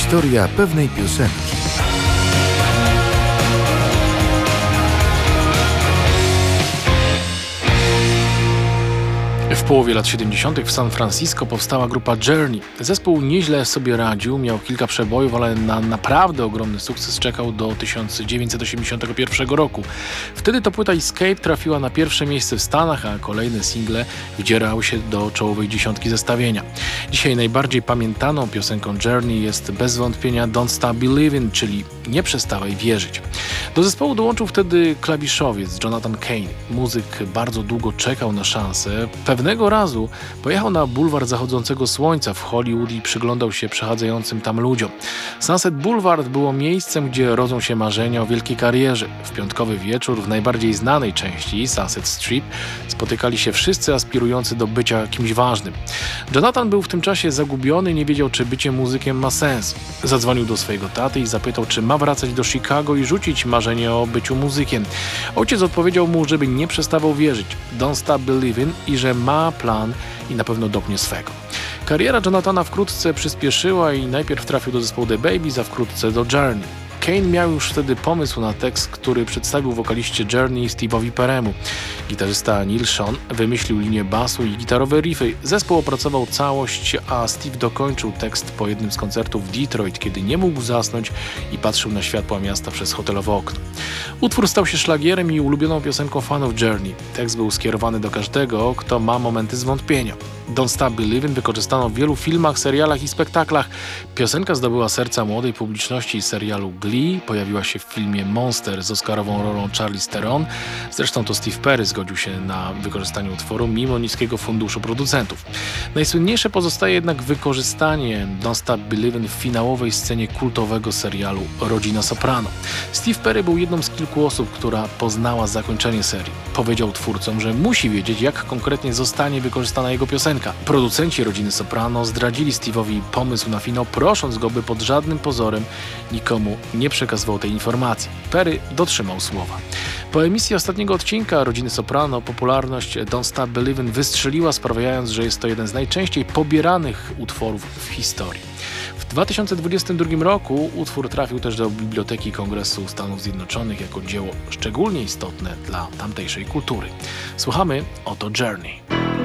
Historia pewnej piosenki. W połowie lat 70. w San Francisco powstała grupa Journey. Zespół nieźle sobie radził, miał kilka przebojów, ale na naprawdę ogromny sukces czekał do 1981 roku. Wtedy to płyta Escape trafiła na pierwsze miejsce w Stanach, a kolejne single wdzierały się do czołowej dziesiątki zestawienia. Dzisiaj najbardziej pamiętaną piosenką Journey jest bez wątpienia Don't Stop Believin', czyli Nie przestawaj wierzyć. Do zespołu dołączył wtedy klawiszowiec Jonathan Cain. Muzyk bardzo długo czekał na szansę. Pewnego razu pojechał na bulwar zachodzącego słońca w Hollywood i przyglądał się przechadzającym tam ludziom. Sunset Boulevard było miejscem, gdzie rodzą się marzenia o wielkiej karierze. W piątkowy wieczór w najbardziej znanej części, Sunset Strip, spotykali się wszyscy aspirujący do bycia kimś ważnym. Jonathan był w tym czasie zagubiony i nie wiedział, czy bycie muzykiem ma sens. Zadzwonił do swojego taty i zapytał, czy ma wracać do Chicago i rzucić marzenie o byciu muzykiem. Ojciec odpowiedział mu, żeby nie przestawał wierzyć, Don't Stop Believin', i że ma plan i na pewno dopnie swego. Kariera Jonathana wkrótce przyspieszyła i najpierw trafił do zespołu The Babys, a wkrótce do Journey. Cain miał już wtedy pomysł na tekst, który przedstawił wokaliście Journey Steve'owi Peremu. Gitarzysta Neil Schon wymyślił linię basu i gitarowe riffy. Zespół opracował całość, a Steve dokończył tekst po jednym z koncertów w Detroit, kiedy nie mógł zasnąć i patrzył na światła miasta przez hotelowe okno. Utwór stał się szlagierem i ulubioną piosenką fanów Journey. Tekst był skierowany do każdego, kto ma momenty zwątpienia. Don't Stop Believin' wykorzystano w wielu filmach, serialach i spektaklach. Piosenka zdobyła serca młodej publiczności serialu Glee, pojawiła się w filmie Monster z oscarową rolą Charlize Theron. Zresztą to Steve Perry zgodził się na wykorzystanie utworu mimo niskiego funduszu producentów. Najsłynniejsze pozostaje jednak wykorzystanie Don't Stop Believin' w finałowej scenie kultowego serialu Rodzina Soprano. Steve Perry był jedną z kilku osób, która poznała zakończenie serii. Powiedział twórcom, że musi wiedzieć, jak konkretnie zostanie wykorzystana jego piosenka. Producenci Rodziny Soprano zdradzili Steve'owi pomysł na finał, prosząc go, by pod żadnym pozorem nikomu nie przekazywał tej informacji. Perry dotrzymał słowa. Po emisji ostatniego odcinka Rodziny Soprano popularność Don't Stop Believin' wystrzeliła, sprawiając, że jest to jeden z najczęściej pobieranych utworów w historii. W 2022 roku utwór trafił też do Biblioteki Kongresu Stanów Zjednoczonych jako dzieło szczególnie istotne dla tamtejszej kultury. Słuchamy oto Journey.